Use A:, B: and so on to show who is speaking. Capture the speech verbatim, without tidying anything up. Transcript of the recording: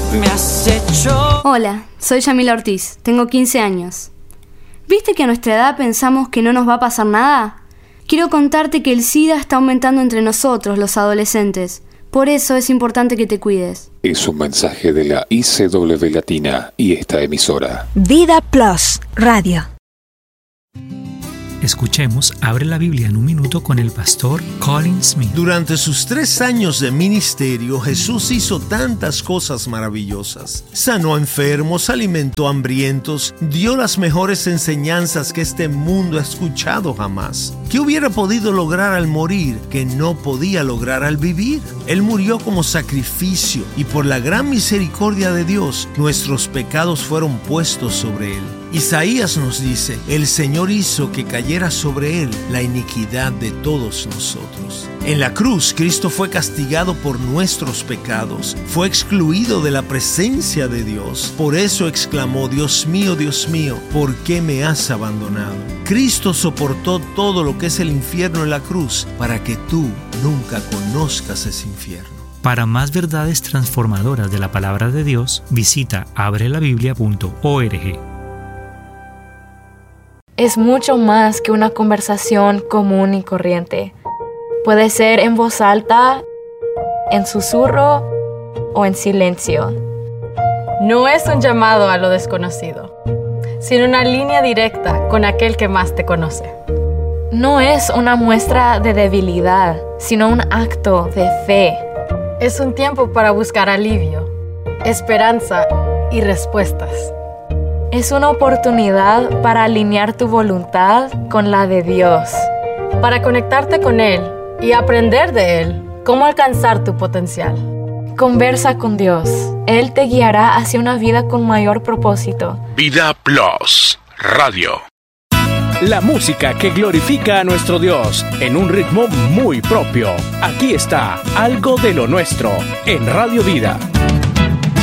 A: me has hecho...
B: Hola, soy Yamila Ortiz, tengo quince años. ¿Viste que a nuestra edad pensamos que no nos va a pasar nada? Quiero contarte que el SIDA está aumentando entre nosotros, los adolescentes. Por eso es importante que te cuides.
C: Es un mensaje de la I C W Latina y esta emisora.
D: Vida Plus Radio.
E: Escuchemos Abre la Biblia en un minuto con el pastor Colin Smith.
F: Durante sus tres años de ministerio, Jesús hizo tantas cosas maravillosas. Sanó a enfermos, alimentó a hambrientos, dio las mejores enseñanzas que este mundo ha escuchado jamás. ¿Qué hubiera podido lograr al morir que no podía lograr al vivir? Él murió como sacrificio y por la gran misericordia de Dios, nuestros pecados fueron puestos sobre él. Isaías nos dice, el Señor hizo que cayera sobre él la iniquidad de todos nosotros. En la cruz, Cristo fue castigado por nuestros pecados, fue excluido de la presencia de Dios. Por eso exclamó, Dios mío, Dios mío, ¿por qué me has abandonado? Cristo soportó todo lo que es el infierno en la cruz para que tú nunca conozcas ese infierno.
E: Para más verdades transformadoras de la palabra de Dios, visita abre la biblia punto org.
G: Es mucho más que una conversación común y corriente. Puede ser en voz alta, en susurro o en silencio.
H: No es un llamado a lo desconocido, sino una línea directa con aquel que más te conoce.
G: No es una muestra de debilidad, sino un acto de fe.
H: Es un tiempo para buscar alivio, esperanza y respuestas.
G: Es una oportunidad para alinear tu voluntad con la de Dios.
H: Para conectarte con Él y aprender de Él cómo alcanzar tu potencial.
G: Conversa con Dios. Él te guiará hacia una vida con mayor propósito.
I: Vida Plus Radio.
J: La música que glorifica a nuestro Dios en un ritmo muy propio. Aquí está Algo de lo Nuestro en Radio Vida.